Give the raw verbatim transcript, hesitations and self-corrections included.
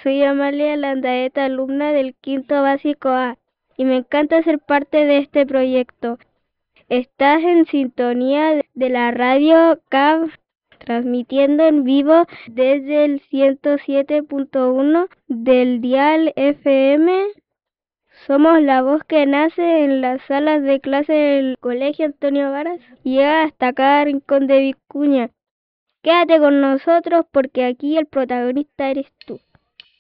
soy Amalia Landaeta, alumna del quinto básico A, y me encanta ser parte de este proyecto. Estás en sintonía de la radio C A B, transmitiendo en vivo desde el ciento siete punto uno del dial F M. Somos la voz que nace en las salas de clase del Colegio Antonio Varas y llega hasta cada rincón de Vicuña. Quédate con nosotros porque aquí el protagonista eres tú.